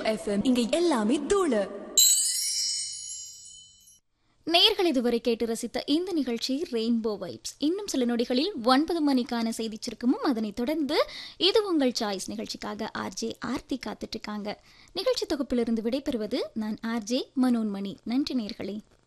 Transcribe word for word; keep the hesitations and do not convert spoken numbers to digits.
FM, இங்க எல்லாமே தூளு. நேயர்கள் இதுவரை கேட்டு ரசித்த இந்த நிகழ்ச்சி ரெயின்போ வைப்ஸ். இன்னும் சில நொடிகளில் ஒன்பது மணிக்கான செய்தி சுருக்கமும் அதனைத் தொடர்ந்து இது உங்கள் சாய்ஸ் நிகழ்ச்சிக்காக ஆர்ஜே ஆர்த்தி காத்துட்டு இருக்காங்க. நிகழ்ச்சி தொகுப்பிலிருந்து விடைபெறுவது நான் ஆர்ஜே மனோன்மணி. நன்றி நேயர்களே.